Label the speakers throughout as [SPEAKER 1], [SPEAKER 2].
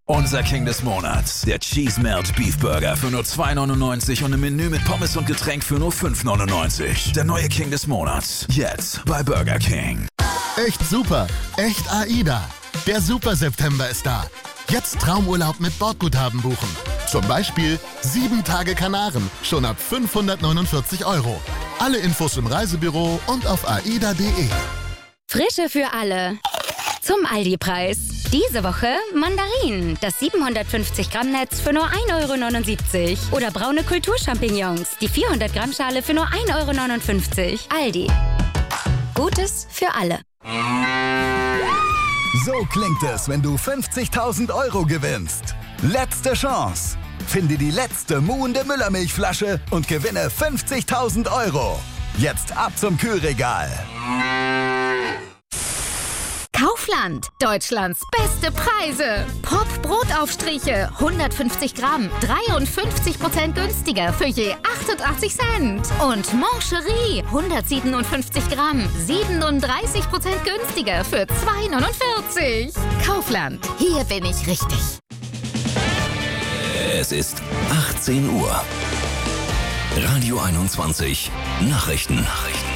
[SPEAKER 1] Unser King des Monats, der Cheese Melt Beef Burger für nur 2,99 und im Menü mit Pommes und Getränk für nur 5,99. Der neue King des Monats, jetzt bei Burger King.
[SPEAKER 2] Echt super, echt AIDA. Der Super September ist da. Jetzt Traumurlaub mit Bordguthaben buchen. Zum Beispiel 7 Tage Kanaren, schon ab 549 €. Alle Infos im Reisebüro und auf aida.de.
[SPEAKER 3] Frische für alle. Zum Aldi-Preis. Diese Woche Mandarinen, das 750-Gramm-Netz für nur 1,79 € oder braune Kulturchampignons, die 400-Gramm-Schale für nur 1,59 €. Aldi. Gutes für alle.
[SPEAKER 4] So klingt es, wenn du 50.000 € gewinnst. Letzte Chance. Finde die letzte muhende Müllermilchflasche und gewinne 50.000 €. Jetzt ab zum Kühlregal.
[SPEAKER 5] Kaufland, Deutschlands beste Preise. Pop Brotaufstriche, 150 Gramm, 53% günstiger für je 88 Cent. Und Mancherie, 157 Gramm, 37% günstiger für 2,49 €. Kaufland, hier bin ich richtig.
[SPEAKER 1] Es ist 18 Uhr. Radio 21 Nachrichten.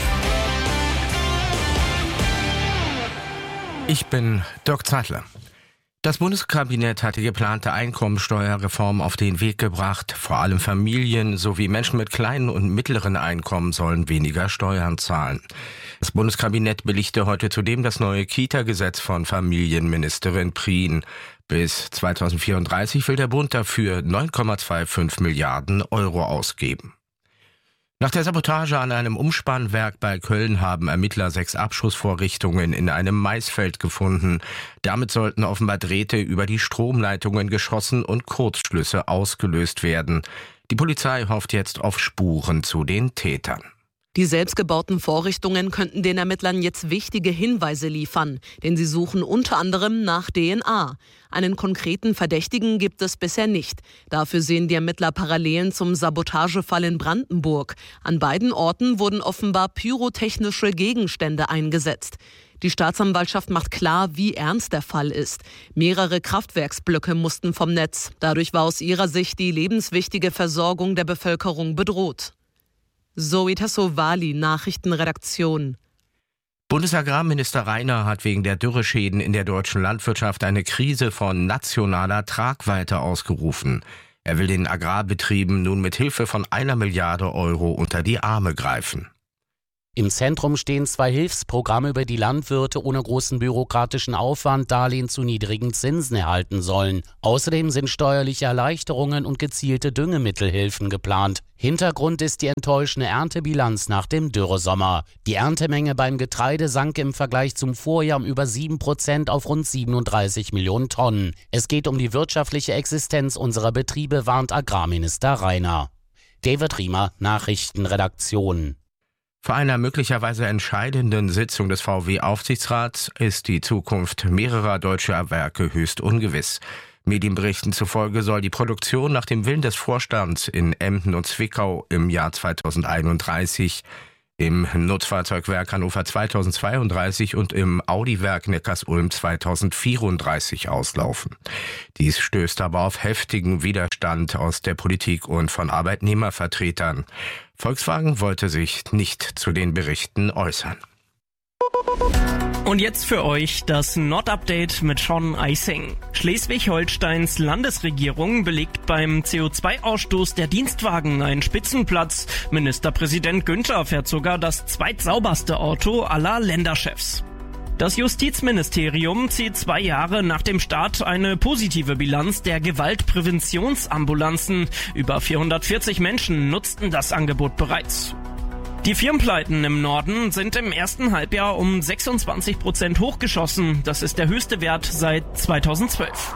[SPEAKER 6] Ich bin Dirk Zeitler. Das Bundeskabinett hat die geplante Einkommensteuerreform auf den Weg gebracht. Vor allem Familien sowie Menschen mit kleinen und mittleren Einkommen sollen weniger Steuern zahlen. Das Bundeskabinett billigte heute zudem das neue Kita-Gesetz von Familienministerin Prien. Bis 2034 will der Bund dafür 9,25 Milliarden € ausgeben. Nach der Sabotage an einem Umspannwerk bei Köln haben Ermittler 6 Abschussvorrichtungen in einem Maisfeld gefunden. Damit sollten offenbar Drähte über die Stromleitungen geschossen und Kurzschlüsse ausgelöst werden. Die Polizei hofft jetzt auf Spuren zu den Tätern.
[SPEAKER 7] Die selbstgebauten Vorrichtungen könnten den Ermittlern jetzt wichtige Hinweise liefern, denn sie suchen unter anderem nach DNA. Einen konkreten Verdächtigen gibt es bisher nicht. Dafür sehen die Ermittler Parallelen zum Sabotagefall in Brandenburg. An beiden Orten wurden offenbar pyrotechnische Gegenstände eingesetzt. Die Staatsanwaltschaft macht klar, wie ernst der Fall ist. Mehrere Kraftwerksblöcke mussten vom Netz. Dadurch war aus ihrer Sicht die lebenswichtige Versorgung der Bevölkerung bedroht. Zoe Tassovali, Nachrichtenredaktion.
[SPEAKER 6] Bundesagrarminister Rainer hat wegen der Dürreschäden in der deutschen Landwirtschaft eine Krise von nationaler Tragweite ausgerufen. Er will den Agrarbetrieben nun mit Hilfe von 1 Milliarde € unter die Arme greifen.
[SPEAKER 8] Im Zentrum stehen 2 Hilfsprogramme, über die Landwirte ohne großen bürokratischen Aufwand Darlehen zu niedrigen Zinsen erhalten sollen. Außerdem sind steuerliche Erleichterungen und gezielte Düngemittelhilfen geplant. Hintergrund ist die enttäuschende Erntebilanz nach dem Dürresommer. Die Erntemenge beim Getreide sank im Vergleich zum Vorjahr um über 7% auf rund 37 Millionen Tonnen. Es geht um die wirtschaftliche Existenz unserer Betriebe, warnt Agrarminister Rainer. David Riemer, Nachrichtenredaktion.
[SPEAKER 6] Vor einer möglicherweise entscheidenden Sitzung des VW-Aufsichtsrats ist die Zukunft mehrerer deutscher Werke höchst ungewiss. Medienberichten zufolge soll die Produktion nach dem Willen des Vorstands in Emden und Zwickau im Jahr 2031, im Nutzfahrzeugwerk Hannover 2032 und im Audi-Werk Neckarsulm 2034 auslaufen. Dies stößt aber auf heftigen Widerstand aus der Politik und von Arbeitnehmervertretern. Volkswagen wollte sich nicht zu den Berichten äußern.
[SPEAKER 9] Und jetzt für euch das Nord-Update mit Sean Eising. Schleswig-Holsteins Landesregierung belegt beim CO2-Ausstoß der Dienstwagen einen Spitzenplatz. Ministerpräsident Günther fährt sogar das zweitsauberste Auto aller Länderchefs. Das Justizministerium zieht 2 Jahre nach dem Start eine positive Bilanz der Gewaltpräventionsambulanzen. Über 440 Menschen nutzten das Angebot bereits. Die Firmenpleiten im Norden sind im ersten Halbjahr um 26% hochgeschossen. Das ist der höchste Wert seit 2012.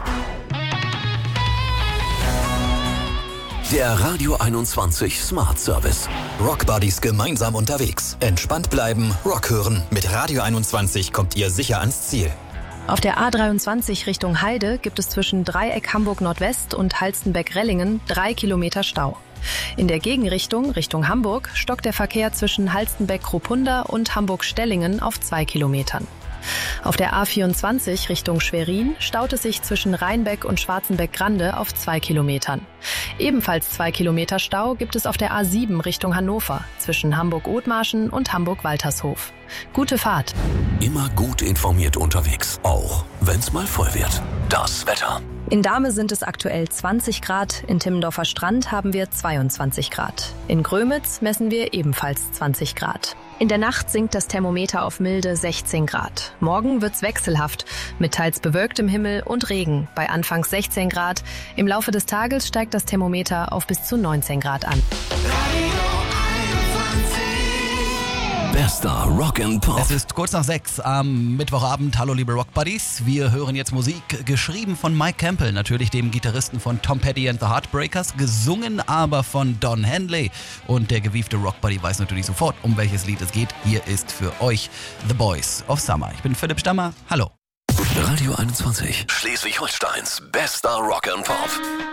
[SPEAKER 1] Der Radio 21 Smart Service.
[SPEAKER 10] Rock Buddies gemeinsam unterwegs. Entspannt bleiben, Rock hören. Mit Radio 21 kommt ihr sicher ans Ziel.
[SPEAKER 11] Auf der A23 Richtung Heide gibt es zwischen Dreieck Hamburg Nordwest und Halstenbeck-Rellingen 3 Kilometer Stau. In der Gegenrichtung, Richtung Hamburg, stockt der Verkehr zwischen Halstenbeck-Kropunda und Hamburg-Stellingen auf 2 Kilometern. Auf der A24 Richtung Schwerin staut es sich zwischen Rheinbeck und Schwarzenbeck-Grande auf 2 Kilometern. Ebenfalls 2 Kilometer Stau gibt es auf der A7 Richtung Hannover zwischen Hamburg-Othmarschen und Hamburg-Waltershof. Gute Fahrt.
[SPEAKER 12] Immer gut informiert unterwegs, auch wenn's mal voll wird. Das Wetter.
[SPEAKER 11] In Dahme sind es aktuell 20 Grad, in Timmendorfer Strand haben wir 22 Grad. In Grömitz messen wir ebenfalls 20 Grad. In der Nacht sinkt das Thermometer auf milde 16 Grad. Morgen wird's wechselhaft, mit teils bewölktem Himmel und Regen, bei anfangs 16 Grad. Im Laufe des Tages steigt das Thermometer auf bis zu 19 Grad an.
[SPEAKER 12] Bester Rock and Pop.
[SPEAKER 13] Es ist kurz nach 6 am Mittwochabend. Hallo liebe Rock Buddies. Wir hören jetzt Musik, geschrieben von Mike Campbell, natürlich dem Gitarristen von Tom Petty and the Heartbreakers, gesungen aber von Don Henley. Und der gewiefte Rock Buddy weiß natürlich sofort, um welches Lied es geht. Hier ist für euch The Boys of Summer. Ich bin Philipp Stammer. Hallo.
[SPEAKER 12] Radio 21. Schleswig-Holsteins bester Rock and Pop.